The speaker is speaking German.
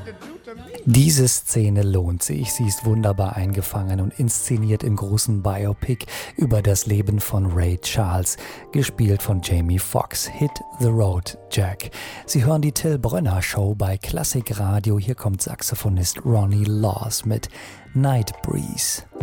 Diese Szene lohnt sich. Sie ist wunderbar eingefangen und inszeniert im großen Biopic über das Leben von Ray Charles, gespielt von Jamie Foxx. Hit the Road, Jack. Sie hören die Till Brönner Show bei Klassikradio. Hier kommt Saxophonist Ronnie Laws mit Night Breeze.